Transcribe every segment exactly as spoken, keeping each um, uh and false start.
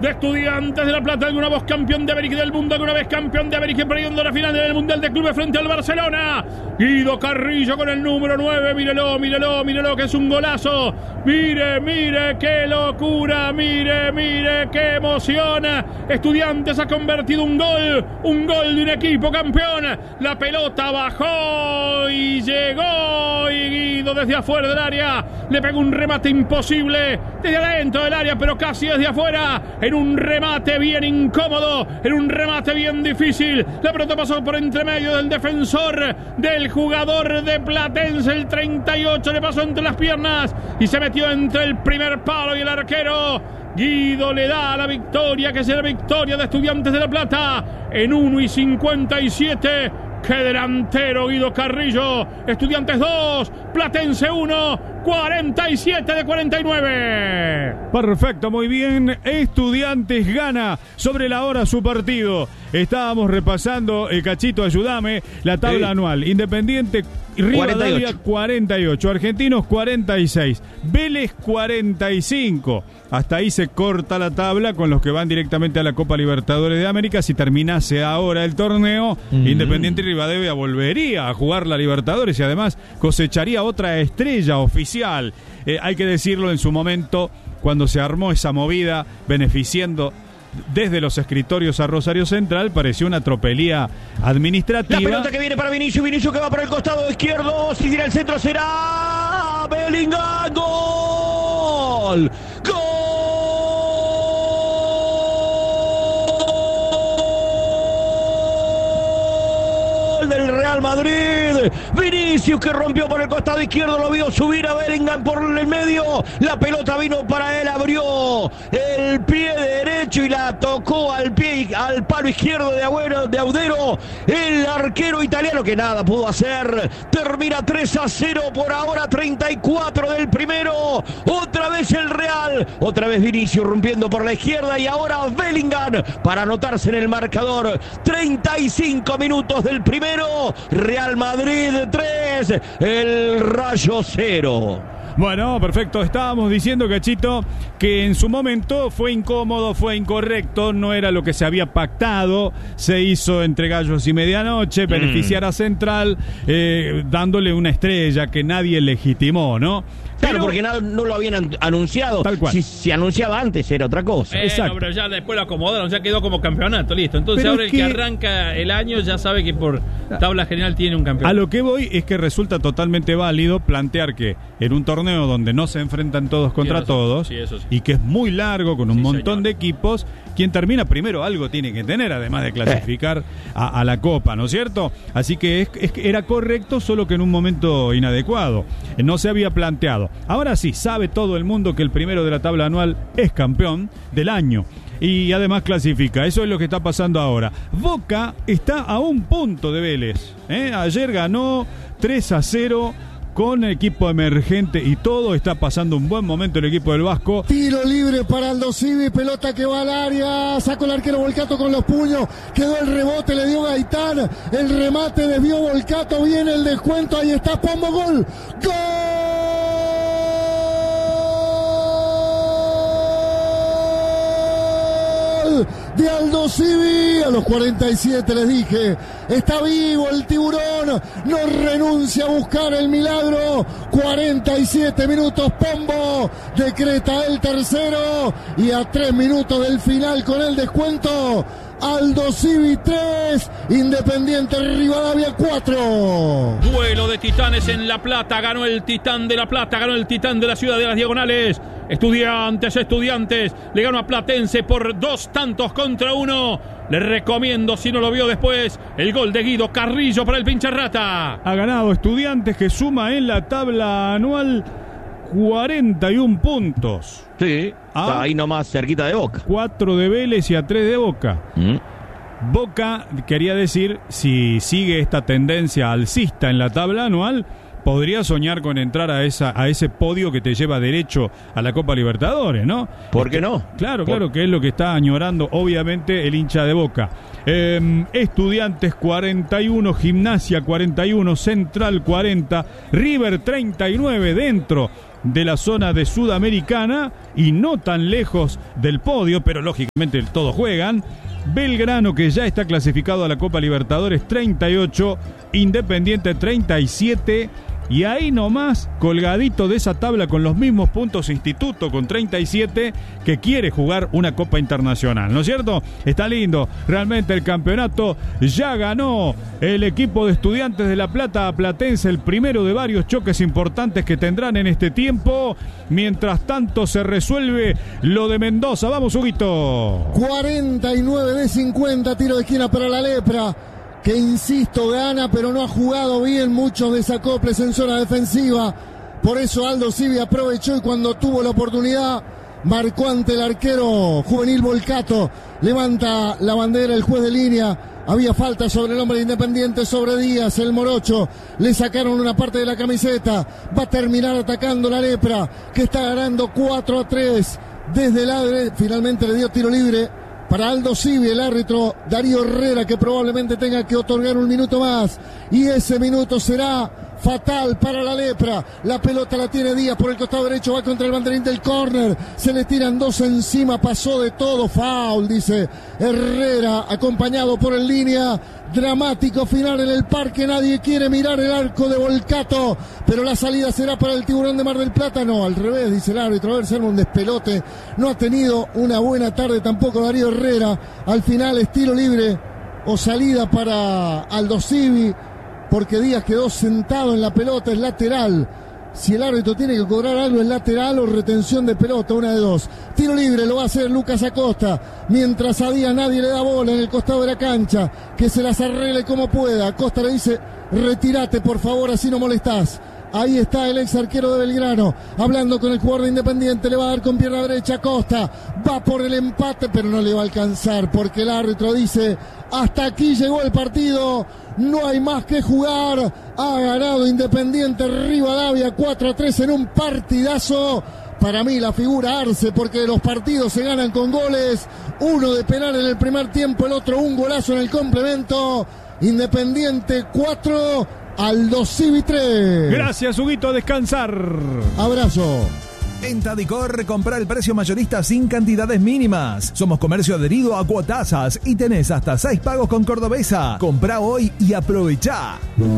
de Estudiantes de La Plata, alguna vez campeón de América y del mundo, alguna vez campeón de América y perdiendo la final del Mundial de Clubes frente al Barcelona. Guido Carrillo con el número nueve, mírelo, mírelo, mírelo, que es un golazo. Mire, mire, qué locura, mire, mire, qué emoción. Estudiantes ha convertido un gol, un gol de un equipo campeón. La pelota bajó y llegó, y Guido desde afuera del área le pegó un remate imposible desde adentro del área, pero casi desde afuera, en un remate bien incómodo, en un remate bien difícil. La pelota pasó por entre medio del defensor, del jugador de Platense, el treinta y ocho, le pasó entre las piernas y se metió entre el primer palo y el arquero. Guido le da la victoria, que será victoria de Estudiantes de La Plata en uno y cincuenta y siete. ¡Qué delantero Guido Carrillo! Estudiantes dos, Platense uno, cuarenta y siete de cuarenta y nueve. Perfecto, muy bien. Estudiantes gana sobre la hora su partido. Estábamos repasando, eh, Cachito, ayúdame, la tabla sí. anual. Independiente Rivadavia cuarenta y ocho, Argentinos cuarenta y seis, Vélez cuarenta y cinco. Hasta ahí se corta la tabla con los que van directamente a la Copa Libertadores de América. Si terminase ahora el torneo, mm. Independiente Rivadavia volvería a jugar la Libertadores y además cosecharía otra estrella oficial. Eh, hay que decirlo, en su momento, cuando se armó esa movida beneficiando desde los escritorios a Rosario Central, pareció una tropelía administrativa. La pelota que viene para Vinicius, Vinicius que va por el costado izquierdo, si tira el centro será Bellingham. ¡Gol! ¡Gol! Del Real Madrid. Vinicius que rompió por el costado izquierdo, lo vio subir a Bellingham por el medio, la pelota vino para él, abrió el pie derecho y la tocó al pie, al palo izquierdo de Agüero, de Audero, el arquero italiano, que nada pudo hacer. Termina tres a cero por ahora, treinta y cuatro del primero. Otra vez el Real, otra vez Vinicius rompiendo por la izquierda y ahora Bellingham para anotarse en el marcador. treinta y cinco minutos del primero, Real Madrid tres, el Rayo cero. Bueno, perfecto. Estábamos diciendo, Cachito, que en su momento fue incómodo, fue incorrecto, no era lo que se había pactado. Se hizo entre gallos y medianoche, beneficiar a Central, eh, dándole una estrella que nadie legitimó, ¿no? Claro, pero, porque no, no lo habían anunciado. Tal cual. Si se anunciaba antes era otra cosa. Eh, Exacto. No, pero ya después lo acomodaron, ya quedó como campeonato, listo. Entonces pero ahora el que... que arranca el año ya sabe que por tabla general tiene un campeón. A lo que voy es que resulta totalmente válido plantear que en un torneo donde no se enfrentan todos contra sí, todos sí, sí. y que es muy largo, con un sí, montón señor. de equipos, quien termina primero algo tiene que tener, además de clasificar a, a la Copa, ¿no es cierto? Así que es, es, era correcto, solo que en un momento inadecuado. No se había planteado. Ahora sí, sabe todo el mundo que el primero de la tabla anual es campeón del año y además clasifica. Eso es lo que está pasando ahora. Boca está a un punto de Vélez, ¿eh? Ayer ganó tres a cero con equipo emergente y todo. Está pasando un buen momento el equipo del Vasco. Tiro libre para Aldo Civi, pelota que va al área, sacó el arquero Volcato con los puños, quedó el rebote, le dio Gaitán, el remate desvió Volcato, viene el descuento, ahí está Pombo, gol, gol de Aldo Civi. A los cuarenta y siete les dije, está vivo el tiburón, no renuncia a buscar el milagro. Cuarenta y siete minutos, Pombo decreta el tercero y a tres minutos del final con el descuento, Aldo Civi tres, Independiente Rivadavia cuatro. Duelo de titanes en La Plata, ganó el titán de La Plata, ganó el titán de la ciudad de las Diagonales. Estudiantes, estudiantes, le ganó a Platense por dos tantos contra uno. Le recomiendo, si no lo vio después, el gol de Guido Carrillo para el Pincharrata. Ha ganado Estudiantes, que suma en la tabla anual cuarenta y uno puntos. Sí, está ahí nomás cerquita de Boca. cuatro de Vélez y a tres de Boca. Mm. Boca, quería decir, si sigue esta tendencia alcista en la tabla anual, podría soñar con entrar a esa a ese podio que te lleva derecho a la Copa Libertadores, ¿no? ¿Por qué no? Claro, Por... claro, que es lo que está añorando, obviamente, el hincha de Boca. Eh, Estudiantes cuarenta y uno, Gimnasia cuarenta y uno, Central cuarenta, River treinta y nueve dentro de la zona de Sudamericana y no tan lejos del podio, pero lógicamente todos juegan. Belgrano, que ya está clasificado a la Copa Libertadores, treinta y ocho, Independiente treinta y siete, y ahí nomás, colgadito de esa tabla con los mismos puntos, Instituto con treinta y siete, que quiere jugar una Copa Internacional, ¿no es cierto? Está lindo, realmente el campeonato ya ganó el equipo de Estudiantes de La Plata a Platense, el primero de varios choques importantes que tendrán en este tiempo. Mientras tanto se resuelve lo de Mendoza. Vamos, Huguito. cuarenta y nueve de cincuenta, tiro de esquina para la Lepra, que insisto gana, pero no ha jugado bien, muchos desacoples en zona defensiva. Por eso Aldo Civi aprovechó y cuando tuvo la oportunidad marcó ante el arquero juvenil Volcato. Levanta la bandera el juez de línea. Había falta sobre el hombre de Independiente, sobre Díaz, el morocho. Le sacaron una parte de la camiseta. Va a terminar atacando la Lepra, que está ganando cuatro a tres desde el ADRE. Finalmente le dio tiro libre para Aldo Civi, el árbitro Darío Herrera, que probablemente tenga que otorgar un minuto más. Y ese minuto será fatal para la Lepra. La pelota la tiene Díaz por el costado derecho, va contra el banderín del córner. Se le tiran dos encima, pasó de todo. Foul, dice Herrera, acompañado por el línea. Dramático final en el parque, nadie quiere mirar el arco de Volcato, pero la salida será para el Tiburón de Mar del Plata. No, al revés, dice el árbitro. A ver, se arma un despelote. No ha tenido una buena tarde tampoco Darío Herrera. Al final es tiro libre o salida para Aldo Civi, porque Díaz quedó sentado en la pelota, es lateral. Si el árbitro tiene que cobrar algo, es lateral o retención de pelota, una de dos. Tiro libre lo va a hacer Lucas Acosta, mientras a Díaz nadie le da bola en el costado de la cancha, que se las arregle como pueda. Acosta le dice, retírate por favor, así no molestás. Ahí está el ex arquero de Belgrano, hablando con el jugador de Independiente, le va a dar con pierna derecha Acosta, va por el empate, pero no le va a alcanzar, porque el árbitro dice, hasta aquí llegó el partido, no hay más que jugar. Ha ganado Independiente Rivadavia cuatro a tres en un partidazo. Para mí la figura Arce, porque los partidos se ganan con goles, uno de penal en el primer tiempo, el otro un golazo en el complemento. Independiente cuatro, Aldo Civi tres. Gracias, Huguito, a descansar. Abrazo. En Tadicor, compra el precio mayorista sin cantidades mínimas. Somos comercio adherido a Cuotasas y tenés hasta seis pagos con Cordobesa. Comprá hoy y aprovechá.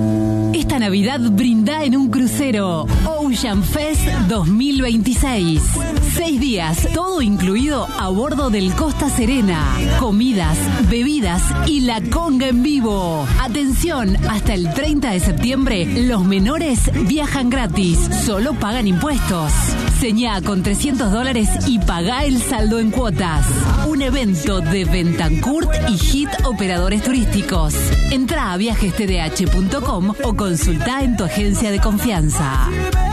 Esta Navidad brinda en un crucero. Ocean Fest dos mil veintiséis. Seis días, todo incluido a bordo del Costa Serena. Comidas, bebidas y la conga en vivo. Atención, hasta el treinta de septiembre, los menores viajan gratis. Solo pagan impuestos. Señá con trescientos dólares y pagá el saldo en cuotas. Un evento de Bentancurt y Hit Operadores Turísticos. Entrá a viajes t d h punto com o consultá en tu agencia de confianza.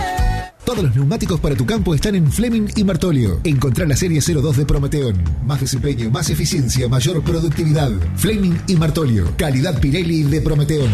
Todos los neumáticos para tu campo están en Fleming y Martolio. Encontrá la serie cero dos de Prometeon. Más desempeño, más eficiencia, mayor productividad. Fleming y Martolio. Calidad Pirelli de Prometeon.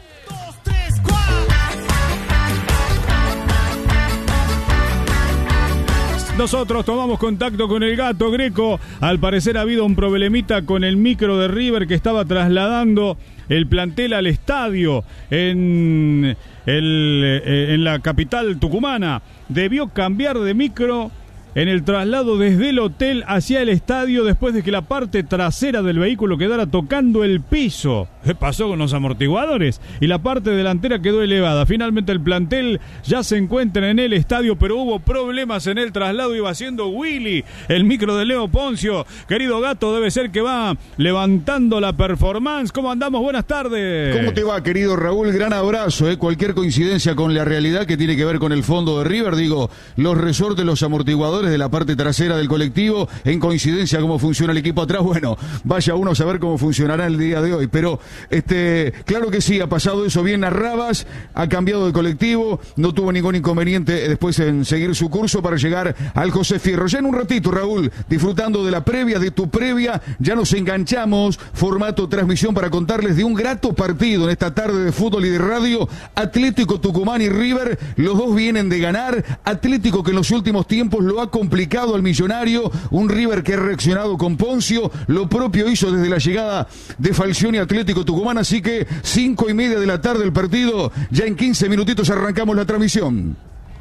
Nosotros tomamos contacto con el Gato Greco. Al parecer ha habido un problemita con el micro de River que estaba trasladando el plantel al estadio en, el, en la capital tucumana. Debió cambiar de micro en el traslado desde el hotel hacia el estadio después de que la parte trasera del vehículo quedara tocando el piso. ¿Qué pasó con los amortiguadores? Y la parte delantera quedó elevada. Finalmente el plantel ya se encuentra en el estadio, pero hubo problemas en el traslado. Iba haciendo Willy, el micro de Leo Poncio. Querido Gato, debe ser que va levantando la performance. ¿Cómo andamos? Buenas tardes. ¿Cómo te va, querido Raúl? Gran abrazo. ¿eh? Cualquier coincidencia con la realidad que tiene que ver con el fondo de River, digo, los resortes, los amortiguadores de la parte trasera del colectivo, en coincidencia cómo funciona el equipo atrás, bueno, vaya uno a saber cómo funcionará el día de hoy, pero Este, claro que sí, ha pasado eso bien a Rabas, ha cambiado de colectivo, no tuvo ningún inconveniente después en seguir su curso para llegar al José Fierro. Ya en un ratito, Raúl, disfrutando de la previa, de tu previa, ya nos enganchamos, formato transmisión para contarles de un grato partido en esta tarde de fútbol y de radio. Atlético Tucumán y River, los dos vienen de ganar. Atlético que en los últimos tiempos lo ha complicado al Millonario, un River que ha reaccionado con Poncio, lo propio hizo desde la llegada de Falcioni Atlético Tucumán, así que cinco y media de la tarde el partido, ya en quince minutitos arrancamos la transmisión.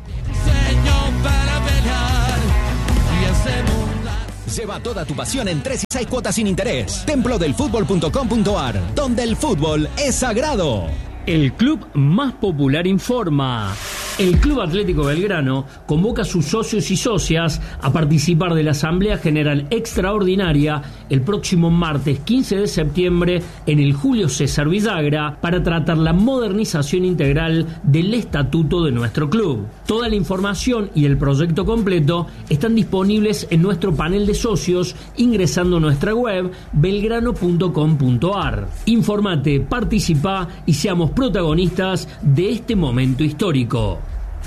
Lleva toda tu pasión en tres y seis cuotas sin interés. templo del fútbol punto com punto a r, donde el fútbol es sagrado. El club más popular informa. El Club Atlético Belgrano convoca a sus socios y socias a participar de la Asamblea General Extraordinaria el próximo martes quince de septiembre en el Julio César Villagra para tratar la modernización integral del estatuto de nuestro club. Toda la información y el proyecto completo están disponibles en nuestro panel de socios ingresando a nuestra web belgrano punto com punto a r. Informate, participa y seamos protagonistas de este momento histórico.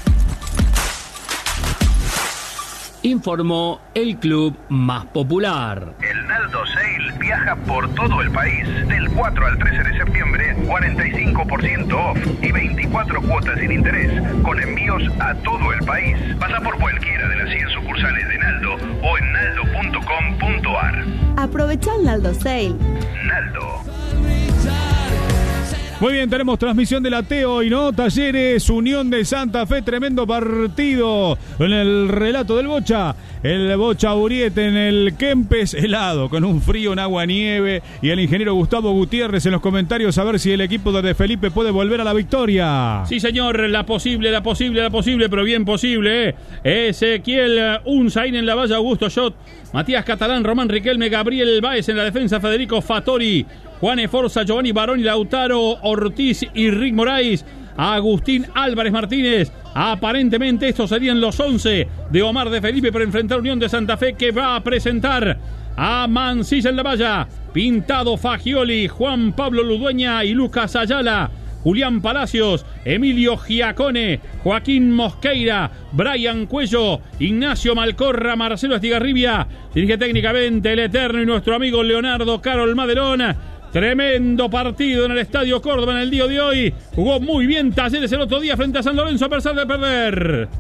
Informó el club más popular. El Naldo Sale viaja por todo el país. Del cuatro al trece de septiembre, cuarenta y cinco por ciento off y veinticuatro cuotas sin interés, con envíos a todo el país. Pasa por cualquiera de las cien sucursales de Naldo o en naldo punto com punto a r. Aprovecha el Naldo Sale. Naldo. Muy bien, tenemos transmisión de la T hoy, ¿no? Talleres, Unión de Santa Fe, tremendo partido en el relato del Bocha. El Bocha Uriete en el Kempes, helado, con un frío en agua nieve. Y el ingeniero Gustavo Gutiérrez en los comentarios a ver si el equipo de Felipe puede volver a la victoria. Sí, señor, la posible, la posible, la posible, pero bien posible. ¿eh? Ezequiel Unzain en la valla, Augusto Schott, Matías Catalán, Román Riquelme, Gabriel Báez en la defensa, Federico Fattori, Juan Eforza, Giovanni Baroni, Lautaro Ortiz y Rick Moraes, Agustín Álvarez Martínez. Aparentemente estos serían los once de Omar de Felipe para enfrentar Unión de Santa Fe, que va a presentar a Mancilla en la valla, Pintado, Fagioli, Juan Pablo Ludueña y Lucas Ayala, Julián Palacios, Emilio Giacone, Joaquín Mosqueira, Brian Cuello, Ignacio Malcorra, Marcelo Estigarribia. Dirige técnicamente el eterno y nuestro amigo Leonardo Carol Maderón. Tremendo partido en el Estadio Córdoba en el día de hoy. Jugó muy bien Talleres el otro día frente a San Lorenzo a pesar de perder.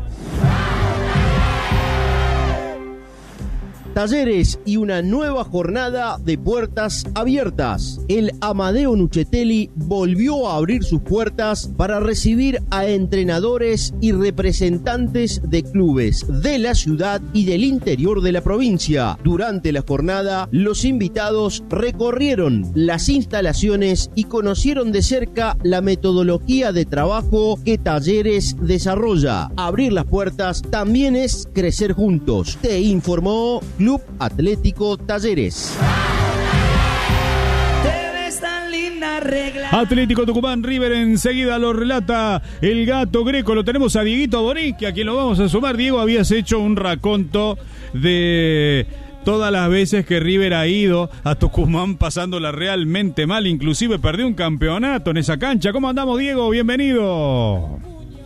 Talleres y una nueva jornada de puertas abiertas. El Amadeo Nuccetelli volvió a abrir sus puertas para recibir a entrenadores y representantes de clubes de la ciudad y del interior de la provincia. Durante la jornada, los invitados recorrieron las instalaciones y conocieron de cerca la metodología de trabajo que Talleres desarrolla. Abrir las puertas también es crecer juntos. Te informó Club Atlético Talleres. Atlético Tucumán, River enseguida lo relata el Gato Greco. Lo tenemos a Dieguito Bonic, a quien lo vamos a sumar. Diego, habías hecho un raconto de todas las veces que River ha ido a Tucumán pasándola realmente mal, inclusive perdió un campeonato en esa cancha. ¿Cómo andamos, Diego? Bienvenido.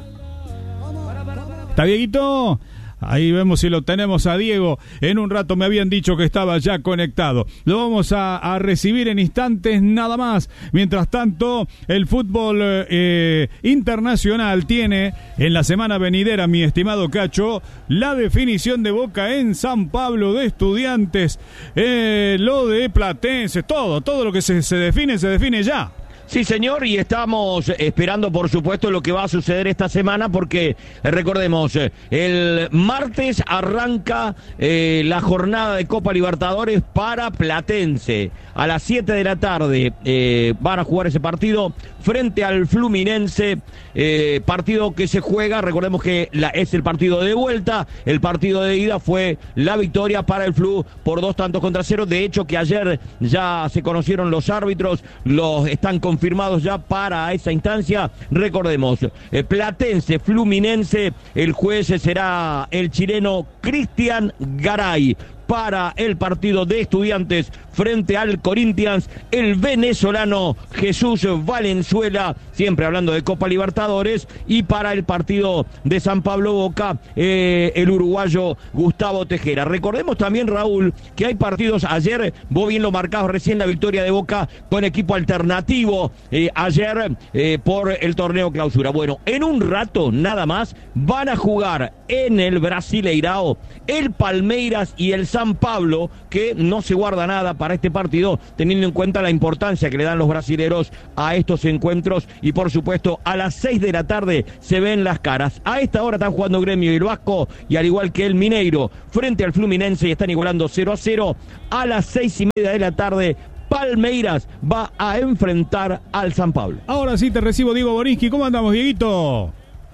¿Está Dieguito? Ahí vemos si lo tenemos a Diego. En un rato me habían dicho que estaba ya conectado. Lo vamos a, a recibir en instantes nada más. Mientras tanto, el fútbol eh, internacional tiene en la semana venidera, mi estimado Cacho, la definición de Boca en San Pablo de Estudiantes, eh, lo de Platense, todo, todo lo que se, se define, se define ya. Sí, señor, y estamos esperando, por supuesto, lo que va a suceder esta semana, porque eh, recordemos, eh, el martes arranca eh, la jornada de Copa Libertadores para Platense. A las siete de la tarde eh, van a jugar ese partido frente al Fluminense, eh, partido que se juega, recordemos que la, es el partido de vuelta, el partido de ida fue la victoria para el Flu por dos tantos contra cero. De hecho, que ayer ya se conocieron los árbitros, los están confirmados ya para esa instancia. Recordemos, eh, Platense, Fluminense, el juez será el chileno Cristian Garay. para el partido de Estudiantes frente al Corinthians, el venezolano Jesús Valenzuela, siempre hablando de Copa Libertadores, y para el partido de San Pablo Boca, eh, el uruguayo Gustavo Tejera. Recordemos también, Raúl, que hay partidos ayer, vos bien lo marcabas recién, la victoria de Boca con equipo alternativo eh, ayer eh, por el torneo clausura. Bueno, en un rato nada más van a jugar en el Brasileirao el Palmeiras y el San Pablo, que no se guarda nada para este partido, teniendo en cuenta la importancia que le dan los brasileros a estos encuentros, y por supuesto a las seis de la tarde se ven las caras. A esta hora están jugando Gremio y el Vasco, y al igual que el Mineiro frente al Fluminense, y están igualando cero a cero. A las seis y media de la tarde Palmeiras va a enfrentar al San Pablo. Ahora sí te recibo, Diego Borinsky. ¿Cómo andamos, Dieguito?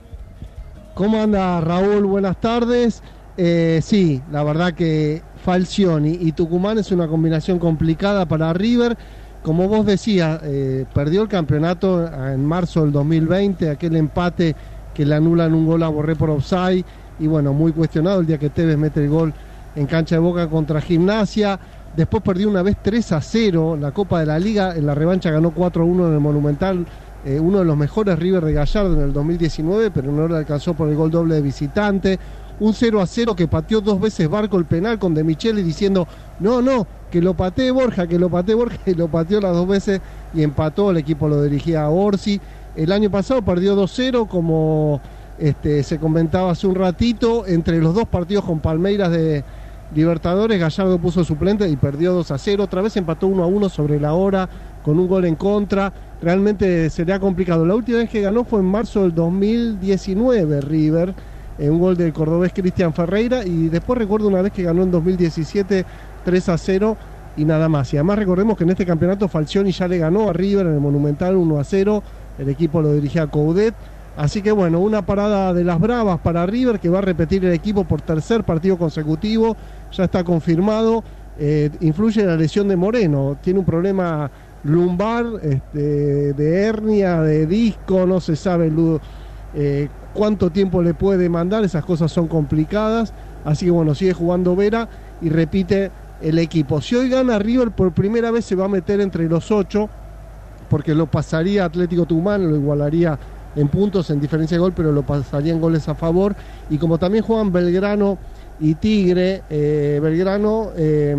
¿Cómo anda, Raúl? Buenas tardes. Eh, sí, la verdad que Falcioni y Tucumán es una combinación complicada para River. Como vos decías, eh, perdió el campeonato en marzo del dos mil veinte, aquel empate que le anulan un gol a Borré por offside, y bueno, muy cuestionado el día que Tevez mete el gol en cancha de Boca contra Gimnasia. Después perdió una vez tres a cero la Copa de la Liga, en la revancha ganó cuatro a uno en el Monumental, eh, uno de los mejores River de Gallardo en el dos mil diecinueve, pero no le alcanzó por el gol doble de visitante. Un cero a cero que pateó dos veces Barco el penal con De Micheli diciendo no, no, que lo patee Borja, que lo patee Borja, y lo pateó las dos veces y empató. El equipo lo dirigía a Orsi. El año pasado perdió dos cero, como este, se comentaba hace un ratito, entre los dos partidos con Palmeiras de Libertadores. Gallardo puso suplente y perdió dos a cero. Otra vez empató uno a uno sobre la hora con un gol en contra. Realmente sería complicado. La última vez que ganó fue en marzo del dos mil diecinueve River, en un gol del cordobés Cristian Ferreira, y después recuerdo una vez que ganó en dos mil diecisiete tres a cero y nada más. Y además recordemos que en este campeonato Falcioni ya le ganó a River en el Monumental uno a cero, el equipo lo dirigía Coudet. Así que bueno, una parada de las bravas para River, que va a repetir el equipo por tercer partido consecutivo, ya está confirmado. Eh, influye la lesión de Moreno, tiene un problema lumbar, este, de hernia, de disco, no se sabe eh, cuánto tiempo le puede demandar, esas cosas son complicadas. Así que bueno, sigue jugando Vera y repite el equipo. Si hoy gana River, por primera vez se va a meter entre los ocho, porque lo pasaría Atlético Tucumán, lo igualaría en puntos, en diferencia de gol, pero lo pasaría en goles a favor. Y como también juegan Belgrano y Tigre, eh, Belgrano eh,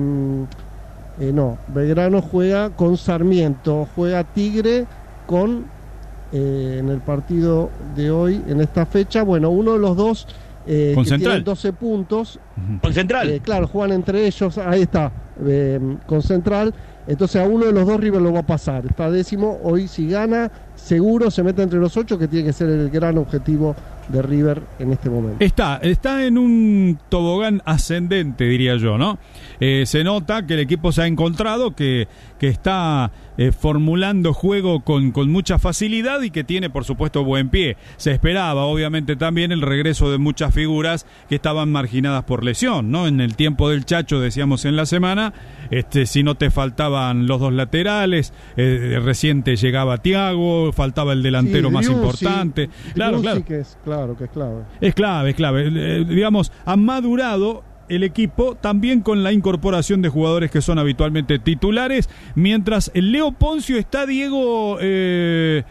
eh, no, Belgrano juega con Sarmiento, juega Tigre con eh, en el partido de hoy, en esta fecha, bueno, uno de los dos eh, con que Central tienen doce puntos, con Central, eh, claro, juegan entre ellos, ahí está, eh, con Central. Entonces a uno de los dos River lo va a pasar, está décimo. Hoy si gana, seguro se mete entre los ocho, que tiene que ser el gran objetivo de River en este momento. Está, está en un tobogán ascendente, diría yo, ¿no? Eh, se nota que el equipo se ha encontrado, que, que está eh, formulando juego con, con mucha facilidad y que tiene, por supuesto, buen pie. Se esperaba, obviamente, también el regreso de muchas figuras que estaban marginadas por lesión, ¿no? En el tiempo del Chacho, decíamos en la semana, este, si no te faltaban los dos laterales, eh, reciente llegaba Thiago, faltaba el delantero sí, más Driussi, importante. Claro, claro. Que es, claro que es clave. Es clave, es clave. Eh, digamos, ha madurado el equipo también con la incorporación de jugadores que son habitualmente titulares, mientras el Leo Poncio está, Diego, eh,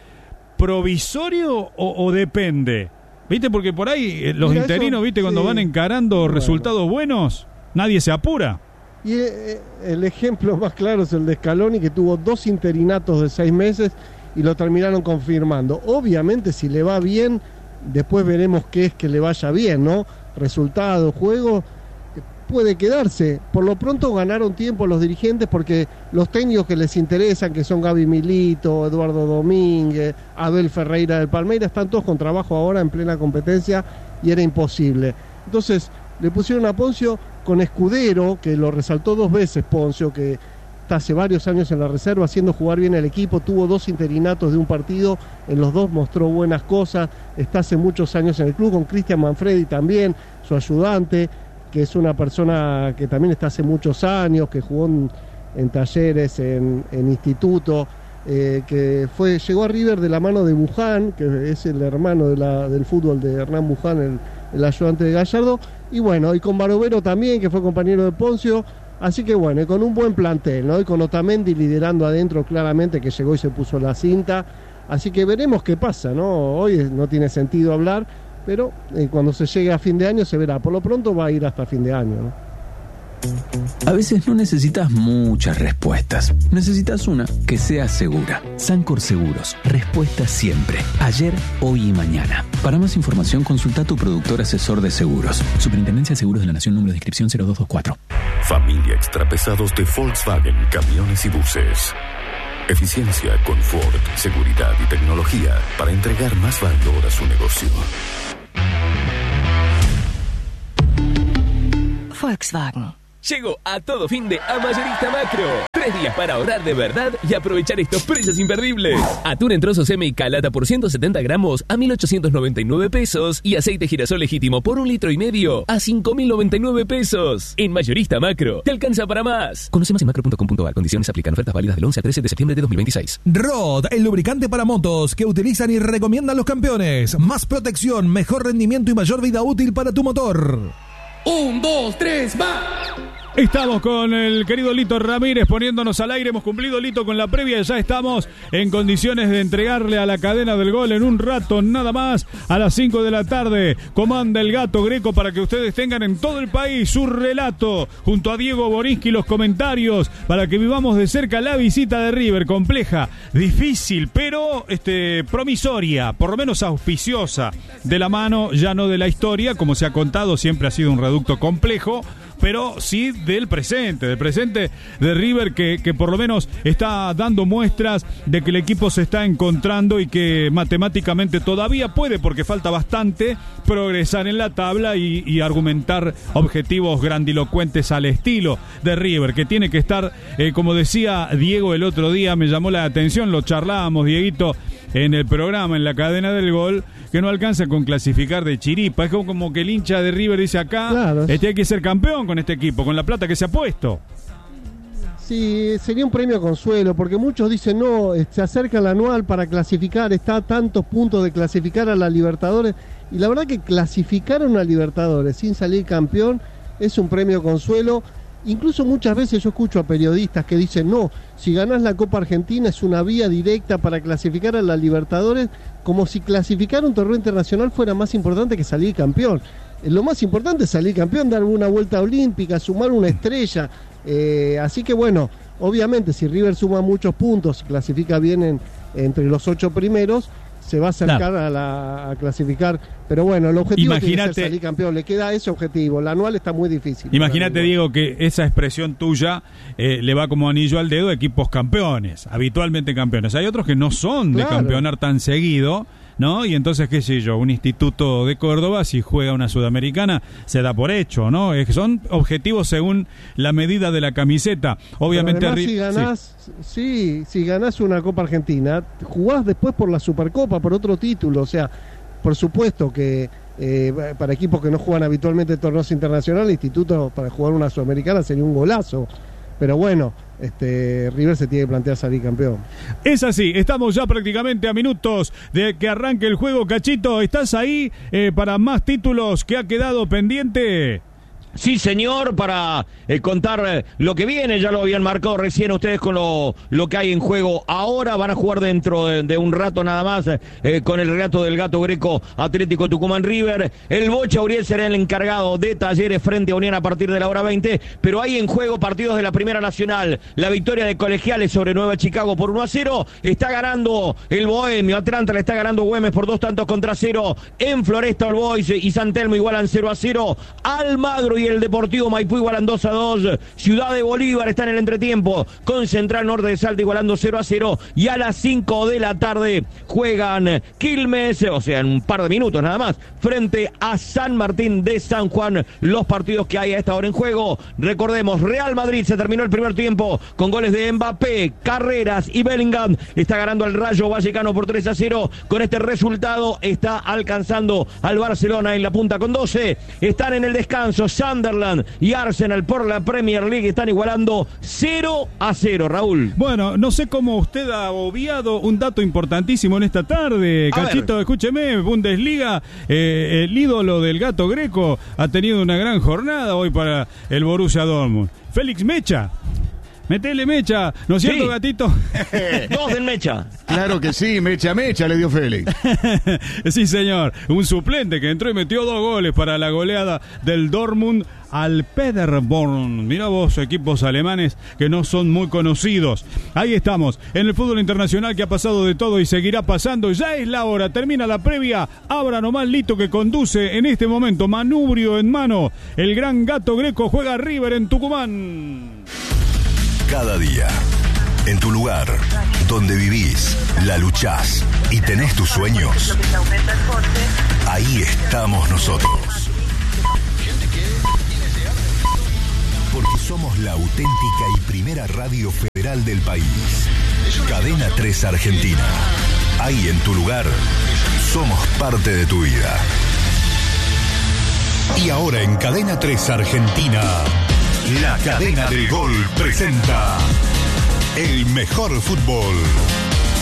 provisorio o, o depende. ¿Viste? Porque por ahí eh, los Mira, interinos, eso, ¿viste? Cuando sí. van encarando bueno. resultados buenos, nadie se apura. Y eh, el ejemplo más claro es el de Scaloni, que tuvo dos interinatos de seis meses y lo terminaron confirmando. Obviamente, si le va bien, después veremos qué es que le vaya bien, ¿no? Resultado, juego, puede quedarse. Por lo pronto ganaron tiempo los dirigentes, porque los técnicos que les interesan, que son Gaby Milito, Eduardo Domínguez, Abel Ferreira del Palmeiras, están todos con trabajo ahora en plena competencia y era imposible. Entonces le pusieron a Poncio con Escudero, que lo resaltó dos veces Poncio, que está hace varios años en la reserva haciendo jugar bien el equipo, tuvo dos interinatos de un partido, en los dos mostró buenas cosas, está hace muchos años en el club, con Cristian Manfredi también, su ayudante, que es una persona que también está hace muchos años, que jugó en, en Talleres, en, en instituto, eh, que fue llegó a River de la mano de Buján, que es el hermano de la, del fútbol de Hernán Buján, el, el ayudante de Gallardo, y bueno, y con Barovero también, que fue compañero de Poncio. Así que bueno, y con un buen plantel, ¿no? Y con Otamendi liderando adentro claramente, que llegó y se puso la cinta. Así que veremos qué pasa, ¿no? Hoy no tiene sentido hablar, pero eh, cuando se llegue a fin de año se verá. Por lo pronto va a ir hasta fin de año, ¿no? A veces no necesitas muchas respuestas. Necesitas una que sea segura. Sancor Seguros. Respuesta siempre. Ayer, hoy y mañana. Para más información, consulta a tu productor asesor de seguros. Superintendencia de Seguros de la Nación, número de inscripción cero dos dos cuatro. Familia Extrapesados de Volkswagen, camiones y buses. Eficiencia, confort, seguridad y tecnología para entregar más valor a su negocio. Volkswagen. Llegó a todo fin de a Mayorista Macro. Tres días para ahorrar de verdad y aprovechar estos precios imperdibles. Atún en trozos M y calata por ciento setenta gramos a mil ochocientos noventa y nueve pesos y aceite girasol legítimo por un litro y medio a cinco mil noventa y nueve pesos. En Mayorista Macro, te alcanza para más. Conoce más en macro punto com punto a r. Condiciones aplican. Ofertas válidas del once al trece de septiembre de dos mil veintiséis. Rod, el lubricante para motos que utilizan y recomiendan los campeones. Más protección, mejor rendimiento y mayor vida útil para tu motor. Un, dos, tres, va. Estamos con el querido Lito Ramírez poniéndonos al aire. Hemos cumplido, Lito, con la previa. Ya estamos en condiciones de entregarle a la cadena del gol en un rato nada más. A las cinco de la tarde comanda el Gato Greco para que ustedes tengan en todo el país su relato junto a Diego Borinsky, los comentarios, para que vivamos de cerca la visita de River. Compleja, difícil, pero este, promisoria, por lo menos auspiciosa, de la mano ya no de la historia, como se ha contado, siempre ha sido un reducto complejo, pero sí del presente, del presente de River, que, que por lo menos está dando muestras de que el equipo se está encontrando y que matemáticamente todavía puede, porque falta bastante, progresar en la tabla y, y argumentar objetivos grandilocuentes al estilo de River, que tiene que estar, eh, como decía Diego el otro día, me llamó la atención, lo charlábamos, Dieguito, en el programa, en la cadena del gol, que no alcanza con clasificar de chiripa. Es como, como que el hincha de River dice acá, claro, este hay que ser campeón con este equipo, con la plata que se ha puesto. Sí, sería un premio consuelo, porque muchos dicen, no, se acerca el anual para clasificar, está a tantos puntos de clasificar a la Libertadores, y la verdad que clasificar a una Libertadores sin salir campeón es un premio consuelo. Incluso muchas veces yo escucho a periodistas que dicen, no, si ganás la Copa Argentina es una vía directa para clasificar a la Libertadores, como si clasificar un torneo internacional fuera más importante que salir campeón. Lo más importante es salir campeón, dar una vuelta olímpica, sumar una estrella. Eh, así que bueno, obviamente si River suma muchos puntos y clasifica bien en, entre los ocho primeros, se va a acercar, claro, a, la, a clasificar. Pero bueno, el objetivo es salir campeón. Le queda ese objetivo. El anual está muy difícil. Imagínate, Diego, que esa expresión tuya eh, le va como anillo al dedo a equipos campeones, habitualmente campeones. Hay otros que no son de, claro, campeonar tan seguido, ¿no? Y entonces, qué sé yo, un instituto de Córdoba, si juega una sudamericana, se da por hecho, ¿no? Es que son objetivos según la medida de la camiseta. Obviamente, además, si ganás, sí. sí, si ganás una Copa Argentina, jugás después por la Supercopa, por otro título. O sea, por supuesto que eh, para equipos que no juegan habitualmente torneos internacionales, el instituto para jugar una sudamericana sería un golazo. Pero bueno, este River se tiene que plantear salir campeón. Es así, estamos ya prácticamente a minutos de que arranque el juego. Cachito, ¿estás ahí eh, para más títulos que ha quedado pendiente? Sí, señor, para eh, contar eh, lo que viene. Ya lo habían marcado recién ustedes con lo, lo que hay en juego ahora. Van a jugar dentro de, de un rato nada más eh, con el relato del Gato Greco, Atlético Tucumán River. El Bocha Uriel será el encargado de Talleres frente a Unión a partir de la hora veinte. Pero hay en juego partidos de la Primera Nacional. La victoria de Colegiales sobre Nueva Chicago por uno a cero. Está ganando el Bohemio. Atlanta le está ganando Güemes por dos tantos contra cero. En Floresta All Boys y San Telmo igualan cero a cero. Almagro y el Deportivo Maipú igualan dos a dos. Ciudad de Bolívar está en el entretiempo con Central Norte de Salta igualando cero a cero. Y a las cinco de la tarde juegan Quilmes, o sea, en un par de minutos nada más, frente a San Martín de San Juan. Los partidos que hay a esta hora en juego. Recordemos, Real Madrid se terminó el primer tiempo con goles de Mbappé, Carreras y Bellingham. Está ganando al Rayo Vallecano por tres a cero. Con este resultado está alcanzando al Barcelona en la punta con doce. Están en el descanso Xavi Sunderland y Arsenal por la Premier League están igualando cero a cero, Raúl. Bueno, no sé cómo usted ha obviado un dato importantísimo en esta tarde. A Cachito, ver. escúcheme, Bundesliga, eh, el ídolo del gato Greco ha tenido una gran jornada hoy para el Borussia Dortmund. Félix Mecha. Metele Mecha, ¿no es cierto, Sí. gatito? Dos del Mecha. Claro que sí, mecha, mecha le dio Félix. Sí, señor. Un suplente que entró y metió dos goles para la goleada del Dortmund al Paderborn. Mirá vos, equipos alemanes que no son muy conocidos. Ahí estamos, en el fútbol internacional que ha pasado de todo y seguirá pasando. Ya es la hora, termina la previa. Abra nomás Lito que conduce en este momento, manubrio en mano. El gran gato Greco juega River en Tucumán. Cada día, en tu lugar, donde vivís, la luchás y tenés tus sueños, ahí estamos nosotros. Porque somos la auténtica y primera radio federal del país. Cadena tres Argentina. Ahí en tu lugar, somos parte de tu vida. Y ahora en Cadena tres Argentina, la cadena del gol presenta el mejor fútbol.